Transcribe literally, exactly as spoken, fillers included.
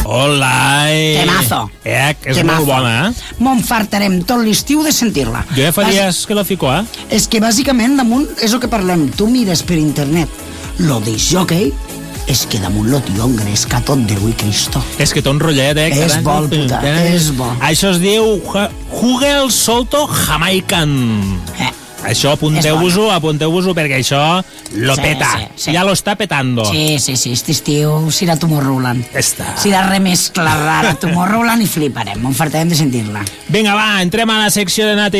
Hola! Temazo. Eh, és Temazo. molt bona, eh? M'ho enfartarem tot l'estiu de sentir-la. Jo ja fa Bàs- dies que la fico, eh? És que bàsicament damunt és el que parlem. Tu mires per internet lo de jockey, és que damunt lo tio engresca tot Déu i Cristo. És que té un rotllet, eh? És bo, el puta, és bo. Això es diu Jugel Solto Jamaican. Eh. Això apunteu-vos-ho, apunteu-vos-ho, perquè això lo Sí, peta. sí, sí. Ja lo està petando. Sí, sí, sí, este estiu serà Tomorrowland. Està. Serà remescla rara Tomorrowland i fliparem. M'ho enfartarem de sentir-la. Vinga, va, entrem a la secció de Nati.